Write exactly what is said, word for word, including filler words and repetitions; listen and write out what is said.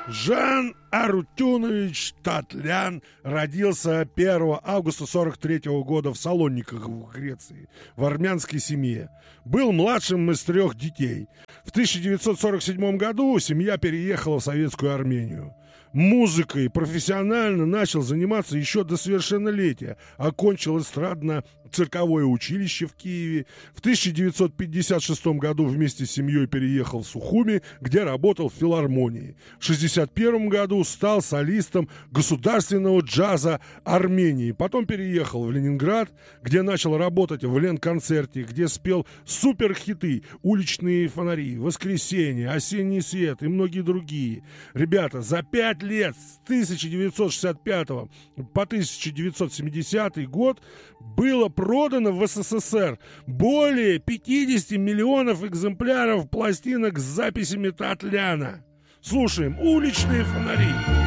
Жан Арутюнович Татлян родился первого августа сорок третьего года в Салониках в Греции, в армянской семье. Был младшим из трех детей. В тысяча девятьсот сорок седьмом году семья переехала в Советскую Армению. Музыкой профессионально начал заниматься еще до совершеннолетия. Окончил эстрадно-цирковое училище в Киеве. В тысяча девятьсот пятьдесят шестом году вместе с семьей переехал в Сухуми, где работал в филармонии. В шестьдесят первом году стал солистом государственного джаза Армении. Потом переехал в Ленинград, где начал работать в Ленконцерте, где спел суперхиты «Уличные фонари», «Воскресенье», «Осенний свет» и многие другие. Ребята, за пять лет с тысяча девятьсот шестьдесят пятого по тысяча девятьсот семидесятый год было продано в СССР более пятьдесят миллионов экземпляров пластинок с записями Татляна. Слушаем «Уличные фонари».